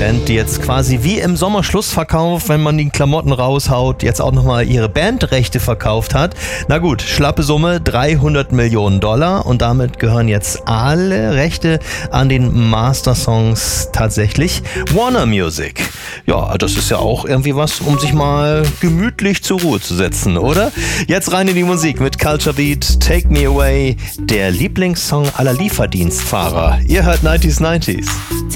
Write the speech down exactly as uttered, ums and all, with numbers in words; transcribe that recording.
Band, die jetzt quasi wie im Sommerschlussverkauf, wenn man die Klamotten raushaut, jetzt auch nochmal ihre Bandrechte verkauft hat. Na gut, schlappe Summe, dreihundert Millionen Dollar, und damit gehören jetzt alle Rechte an den Master-Songs tatsächlich Warner Music. Ja, das ist ja auch irgendwie was, um sich mal gemütlich zur Ruhe zu setzen, oder? Jetzt rein in die Musik mit Culture Beat, Take Me Away, der Lieblingssong aller Lieferdienstfahrer. Ihr hört neunziger neunzig.